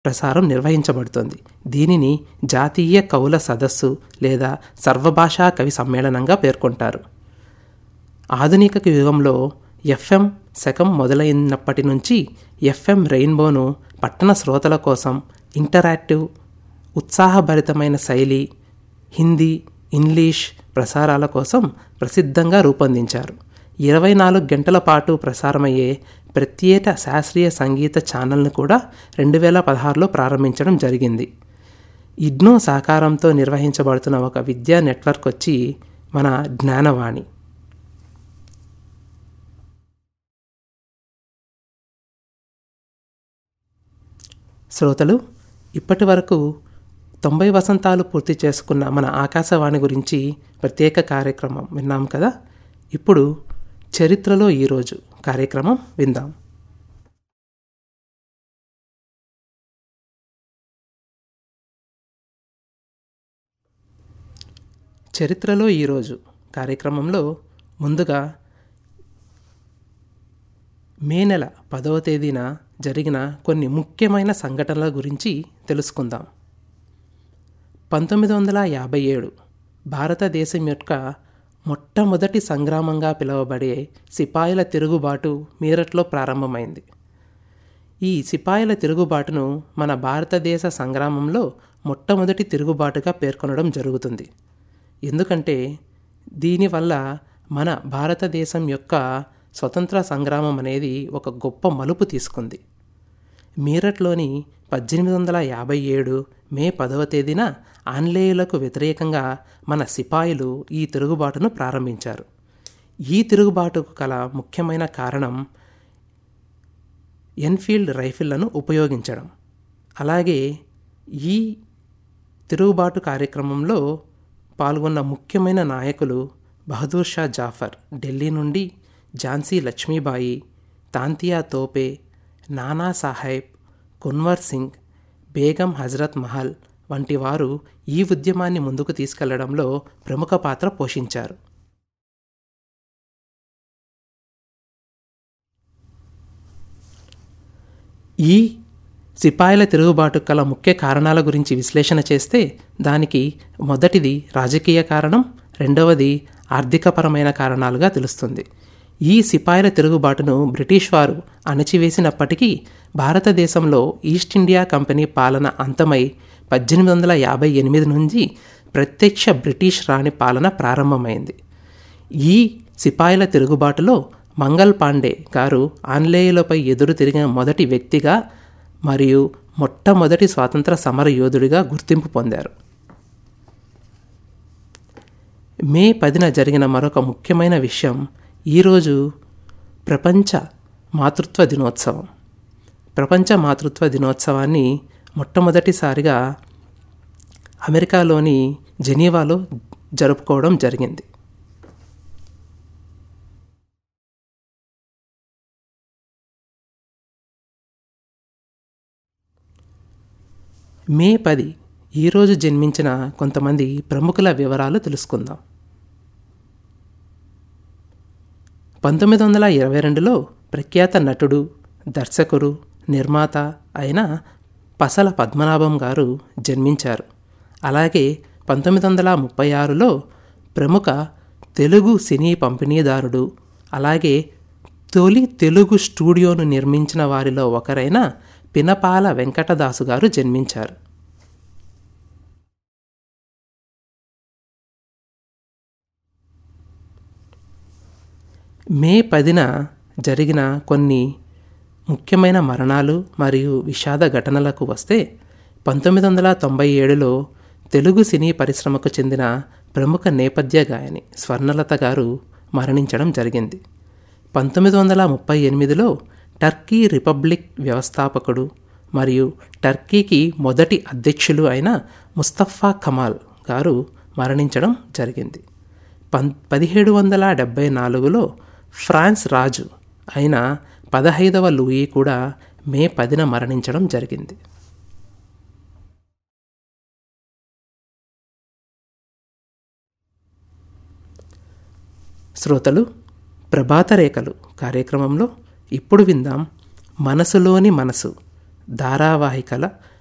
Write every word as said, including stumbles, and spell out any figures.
ప్రసారం నిర్వహించబడుతుంది. దీనిని జాతీయ కవుల సదస్సు లేదా సర్వభాషా కవి సమ్మేళనంగా పేర్కొంటారు. ఆధునిక యుగంలో ఎఫ్ఎం శకం మొదలైనప్పటి నుంచి ఎఫ్ఎం రెయిన్బోను పట్టణ శ్రోతల కోసం ఇంటరాక్టివ్, ఉత్సాహభరితమైన శైలి, హిందీ, ఇంగ్లీష్ ప్రసారాల కోసం ప్రసిద్ధంగా రూపొందించారు. ఇరవై నాలుగు గంటల పాటు ప్రసారమయ్యే ప్రత్యేక శాస్త్రీయ సంగీత ఛానల్ను కూడా రెండు వేల పదహారులో ప్రారంభించడం జరిగింది. ఇగ్నో సహకారంతో నిర్వహించబడుతున్న ఒక విద్యా నెట్వర్క్ వచ్చి మన జ్ఞానవాణి. శ్రోతలు, ఇప్పటి వరకు తొంభై వసంతాలు పూర్తి చేసుకున్న మన ఆకాశవాణి గురించి ప్రత్యేక కార్యక్రమం విన్నాం కదా. ఇప్పుడు చరిత్రలో ఈరోజు కార్యక్రమం విందాం. చరిత్రలో ఈరోజు కార్యక్రమంలో ముందుగా మే నెల పదవ తేదీన జరిగిన కొన్ని ముఖ్యమైన సంఘటనల గురించి తెలుసుకుందాం. పంతొమ్మిది వందల యాభై ఏడు భారతదేశం యొక్క మొట్టమొదటి సంగ్రామంగా పిలువబడే సిపాయిల తిరుగుబాటు మీరట్లో ప్రారంభమైంది. ఈ సిపాయిల తిరుగుబాటును మన భారతదేశ సంగ్రామంలో మొట్టమొదటి తిరుగుబాటుగా పేర్కొనడం జరుగుతుంది. ఎందుకంటే దీనివల్ల మన భారతదేశం యొక్క స్వతంత్ర సంగ్రామం అనేది ఒక గొప్ప మలుపు తీసుకుంది. మీరట్లోని పద్దెనిమిది వందల యాభై ఏడు మే పదవ తేదీన ఆంగ్లేయులకు వ్యతిరేకంగా మన సిపాయిలు ఈ తిరుగుబాటును ప్రారంభించారు. ఈ తిరుగుబాటుకు గల ముఖ్యమైన కారణం ఎన్ఫీల్డ్ రైఫిళ్లను ఉపయోగించడం. అలాగే ఈ తిరుగుబాటు కార్యక్రమంలో పాల్గొన్న ముఖ్యమైన నాయకులు బహదూర్ షా జాఫర్ ఢిల్లీ నుండి, ఝాన్సీ లక్ష్మీబాయి, తాంతియా తోపే, నానా సాహెబ్, కున్వర్ సింగ్, బేగం హజరత్ మహల్ వంటి వారు ఈ ఉద్యమాన్ని ముందుకు తీసుకెళ్లడంలో ప్రముఖ పాత్ర పోషించారు. ఈ సిపాయిల తిరుగుబాటుకు గల ముఖ్య కారణాల గురించి విశ్లేషణ చేస్తే దానికి మొదటిది రాజకీయ కారణం, రెండవది ఆర్థికపరమైన కారణాలుగా తెలుస్తుంది. ఈ సిపాయిల తిరుగుబాటును బ్రిటిష్ వారు అణచివేసినప్పటికీ భారతదేశంలో ఈస్ట్ ఇండియా కంపెనీ పాలన అంతమై పద్దెనిమిది వందల యాభై ఎనిమిది నుంచి ప్రత్యక్ష బ్రిటిష్ రాణి పాలన ప్రారంభమైంది. ఈ సిపాయిల తిరుగుబాటులో మంగల్ పాండే గారు ఆంగ్లేయులపై ఎదురు తిరిగిన మొదటి వ్యక్తిగా మరియు మొట్టమొదటి స్వాతంత్ర సమర యోధుడిగా గుర్తింపు పొందారు. మే పదిన జరిగిన మరొక ముఖ్యమైన విషయం ఈరోజు ప్రపంచ మాతృత్వ దినోత్సవం. ప్రపంచ మాతృత్వ దినోత్సవాన్ని మొట్టమొదటిసారిగా అమెరికాలోని జెనీవాలో జరుపుకోవడం జరిగింది. మే పది ఈరోజు జన్మించిన కొంతమంది ప్రముఖుల వివరాలు తెలుసుకుందాం. పంతొమ్మిది వందల ఇరవై రెండులో ప్రఖ్యాత నటుడు, దర్శకుడు, నిర్మాత అయిన పసల పద్మనాభం గారు జన్మించారు. అలాగే పంతొమ్మిది వందల ముప్పై ఆరులో ప్రముఖ తెలుగు సినీ పంపిణీదారుడు, అలాగే తొలి తెలుగు స్టూడియోను నిర్మించిన వారిలో ఒకరైన పినపాల వెంకటదాసు గారు జన్మించారు. మే పదిన జరిగిన కొన్ని ముఖ్యమైన మరణాలు మరియు విషాద ఘటనలకు వస్తే పంతొమ్మిది వందల తొంభై ఏడులో తెలుగు సినీ పరిశ్రమకు చెందిన ప్రముఖ నేపథ్య గాయని స్వర్ణలత గారు మరణించడం జరిగింది. పంతొమ్మిది వందల ముప్పై ఎనిమిదిలో టర్కీ రిపబ్లిక్ వ్యవస్థాపకుడు మరియు టర్కీకి మొదటి అధ్యక్షులు అయిన ముస్తఫా కమాల్ గారు మరణించడం జరిగింది. పం పదిహేడు వందల డెబ్భై నాలుగులో ఫ్రాన్స్ రాజు అయిన పదహైదవ లూయి కూడా మే పదిన మరణించడం జరిగింది. శ్రోతలు, ప్రభాత రేఖలు కార్యక్రమంలో ఇప్పుడు విందాం మనసులోని మనసు ధారావాహికల